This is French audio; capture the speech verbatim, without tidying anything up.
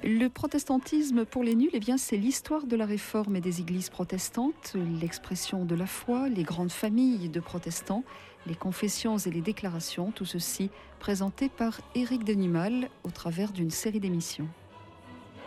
Le protestantisme pour les nuls, eh bien, c'est l'histoire de la réforme et des églises protestantes, l'expression de la foi, les grandes familles de protestants, les confessions et les déclarations, tout ceci présenté par Éric Denimal au travers d'une série d'émissions.